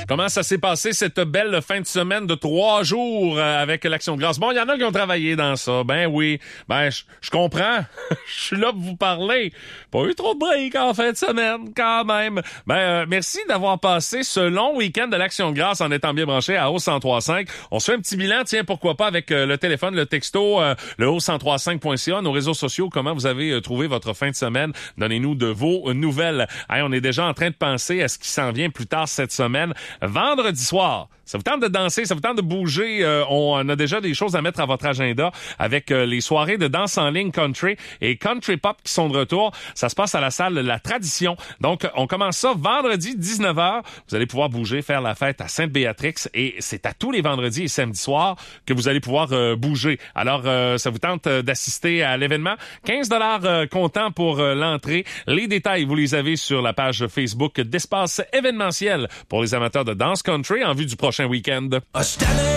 Comment ça s'est passé cette belle fin de semaine de 3 jours avec l'Action de grâce? Bon, il y en a qui ont travaillé dans ça. Ben oui. Ben, je comprends. Je suis là pour vous parler. Pas eu trop de break en fin de semaine, quand même. Ben, merci d'avoir passé ce long week-end de l'Action de grâce en étant bien branché à O1035. On se fait un petit bilan, tiens, pourquoi pas, avec le téléphone, le texto, le O1035.ca, nos réseaux sociaux. Comment vous avez trouvé votre fin de semaine? Donnez-nous de vos nouvelles. Hey, on est déjà en train de penser à ce qui s'en vient plus tard cette semaine. Vendredi soir, ça vous tente de danser, ça vous tente de bouger, on a déjà des choses à mettre à votre agenda avec les soirées de danse en ligne country et country pop qui sont de retour. Ça se passe à la salle La Tradition. Donc, on commence ça vendredi 19h. Vous allez pouvoir bouger, faire la fête à Sainte-Béatrix et c'est à tous les vendredis et samedis soirs que vous allez pouvoir bouger. Alors, ça vous tente d'assister à l'événement? 15 $ comptant pour l'entrée. Les détails, vous les avez sur la page Facebook d'Espace événementiel pour les amateurs de danse country en vue du prochain week-end.